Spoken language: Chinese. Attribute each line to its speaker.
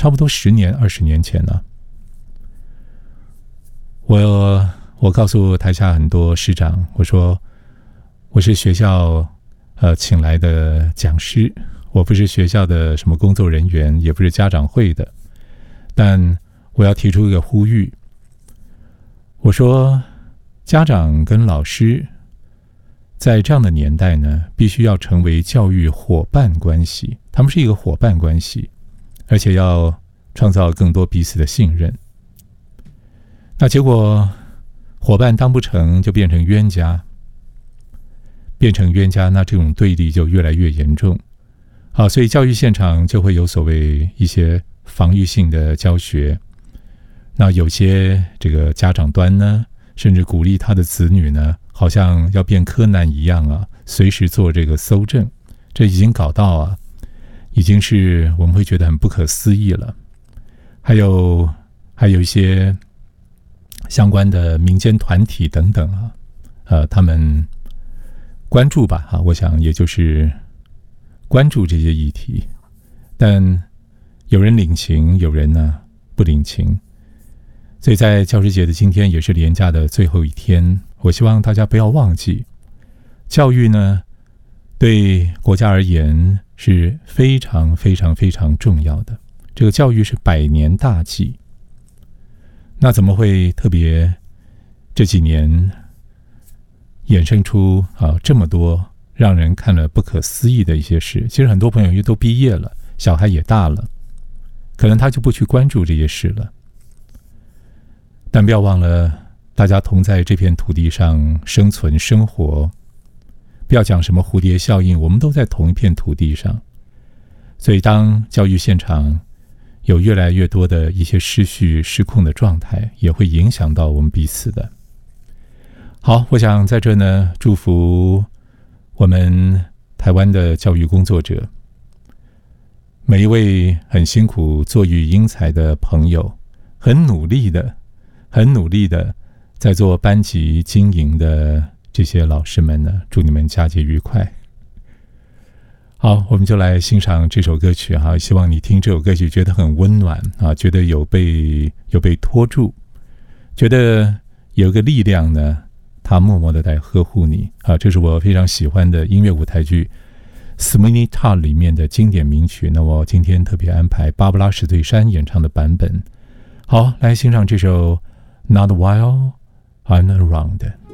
Speaker 1: 差不多10年20年前了。我告诉台下很多师长，我说我是学校请来的讲师，我不是学校的什么工作人员，也不是家长会的，但我要提出一个呼吁，我说家长跟老师在这样的年代呢，必须要成为教育伙伴关系，他们是一个伙伴关系，而且要创造更多彼此的信任。那结果伙伴当不成，就变成冤家，那这种对立就越来越严重。好，所以教育现场就会有所谓一些防御性的教学。那有些这个家长端呢，甚至鼓励他的子女呢，好像要变柯南一样啊，随时做这个搜证。这已经搞到啊，已经是我们会觉得很不可思议了。还有一些相关的民间团体等等啊，他们关注吧我想也就是关注这些议题，但有人领情，有人呢不领情。所以在教师节的今天，也是连假的最后一天，我希望大家不要忘记，教育呢对国家而言是非常非常非常重要的。这个教育是100年大计，那怎么会特别这几年衍生出这么多让人看了不可思议的一些事？其实很多朋友因为都毕业了，小孩也大了，可能他就不去关注这些事了。但不要忘了，大家同在这片土地上生存生活，不要讲什么蝴蝶效应，我们都在同一片土地上。所以当教育现场有越来越多的一些失序失控的状态，也会影响到我们彼此的。好，我想在这呢，祝福我们台湾的教育工作者，每一位很辛苦做育英才的朋友，很努力的在做班级经营的这些老师们呢，祝你们佳节愉快。好，我们就来欣赏这首歌曲哈，希望你听这首歌曲觉得很温暖啊，觉得有被拖住，觉得有个力量呢，他默默的在呵护你啊。这是我非常喜欢的音乐舞台剧《Sweeney Todd》里面的经典名曲。那我今天特别安排芭芭拉史翠珊演唱的版本。好，来欣赏这首《Not While I'm Around》。